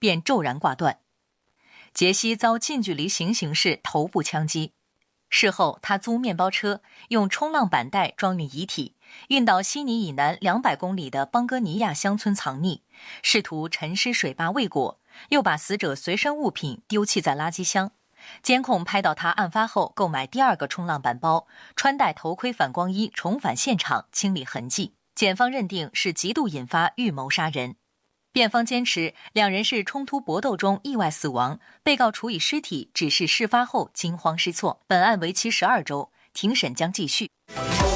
便骤然挂断。杰西遭近距离行刑式头部枪击，事后他租面包车，用冲浪板袋装运遗体，运到悉尼以南200公里的邦哥尼亚乡村藏匿，试图沉尸水坝未果，又把死者随身物品丢弃在垃圾箱。监控拍到他案发后购买第2个冲浪板包，穿戴头盔反光衣重返现场清理痕迹。检方认定是极度引发预谋杀人。辩方坚持两人是冲突搏斗中意外死亡，被告处以尸体只是事发后惊慌失措。本案为期12周，庭审将继续。